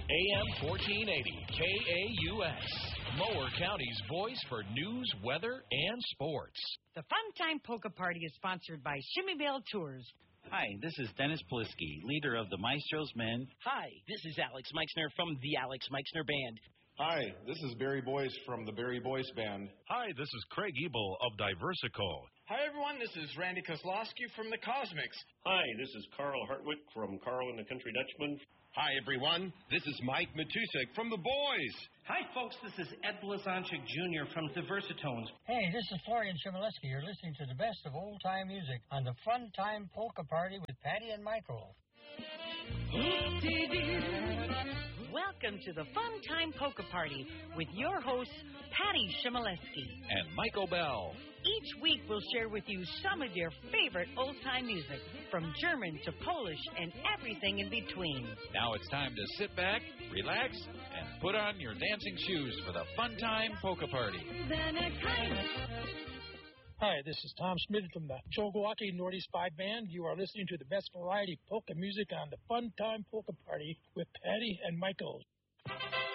AM 1480, KAUS. Mower County's voice for news, weather, and sports. The Fun Time Polka Party is sponsored by Shimmyville Tours. Hi, this is Dennis Polisky, leader of the Maestro's Men. Hi, this is Alex Meixner from the Alex Meixner Band. Hi, this is Barry Boyce from the Barry Boyce Band. Hi, this is Craig Ebel of Diversico. Hi, everyone. This is Randy Kozlowski from the Cosmics. Hi, this is Carl Hartwick from Carl and the Country Dutchman. Hi, everyone. This is Mike Matusek from The Boys. Hi, folks. This is Ed Blazonczyk Jr. from the Versatones. Hey, this is Florian Chmielewski. You're listening to the best of old-time music on the Fun Time Polka Party with Patty and Michael. Welcome to the Fun Time Polka Party with your hosts, Patty Chmielewski and Michael Bell. Each week we'll share with you some of your favorite old-time music, from German to Polish and everything in between. Now it's time to sit back, relax, and put on your dancing shoes for the Fun Time Polka Party. Hi, this is Tom Schmidt from the Chilwaukee Northeast 5 Band. You are listening to the best variety polka music on the Fun Time Polka Party with Patty and Michael.